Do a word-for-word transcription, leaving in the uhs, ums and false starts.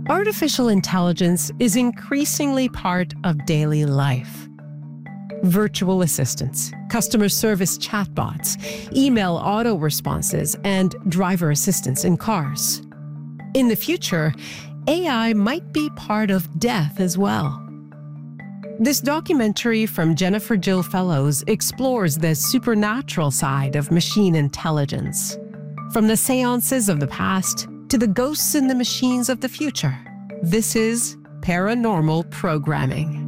Artificial intelligence is increasingly part of daily life. Virtual assistants, customer service chatbots, email auto responses, and driver assistance in cars. In the future, A I might be part of death as well. This documentary from Jennifer Jill Fellows explores the supernatural side of machine intelligence. From the seances of the past to the ghosts in the machines of the future. This is Paranormal Programming.